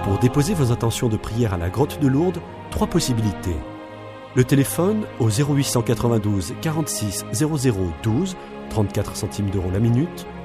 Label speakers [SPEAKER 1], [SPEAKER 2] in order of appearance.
[SPEAKER 1] Pour déposer vos intentions de prière à la grotte de Lourdes, 3 possibilités. Le téléphone au 0892 46 00 12, 34 centimes d'euros la minute,